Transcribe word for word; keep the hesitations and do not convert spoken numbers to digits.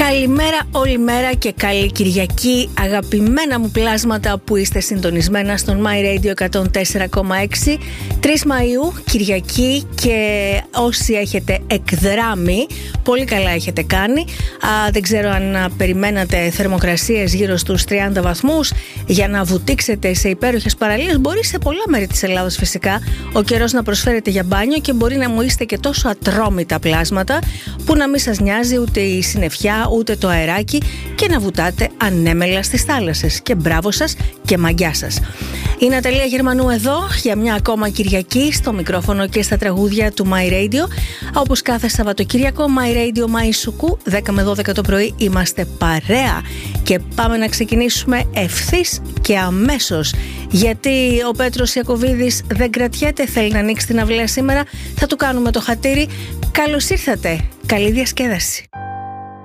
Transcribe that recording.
Καλημέρα όλη μέρα και καλή Κυριακή, αγαπημένα μου πλάσματα που είστε συντονισμένα στον My Radio εκατόν τέσσερα κόμμα έξι. τρεις Μαΐου, Κυριακή, και όσοι έχετε εκδράμει, πολύ καλά έχετε κάνει. Α, δεν ξέρω αν περιμένατε θερμοκρασίες γύρω στους τριάντα βαθμούς για να βουτήξετε σε υπέροχες παραλίες. Μπορεί σε πολλά μέρη της Ελλάδας φυσικά ο καιρός να προσφέρετε για μπάνιο και μπορεί να μου είστε και τόσο ατρόμητα πλάσματα που να μην σας νοιάζει ούτε η συννεφιά ούτε το αεράκι και να βουτάτε ανέμελα στις θάλασσες. Και μπράβο σας και μαγκιά σας. Η Ναταλία Γερμανού εδώ για μια ακόμα Κυριακή στο μικρόφωνο και στα τραγούδια του My Radio. Όπως κάθε Σαββατοκύριακο, My Radio My Suku, δέκα με δώδεκα το πρωί είμαστε παρέα και πάμε να ξεκινήσουμε ευθύς και αμέσως. Γιατί ο Πέτρος Ιακωβίδης δεν κρατιέται, θέλει να ανοίξει την αυλαία σήμερα. Θα του κάνουμε το χατήρι. Καλώς ήρθατε. Καλή διασκέδαση.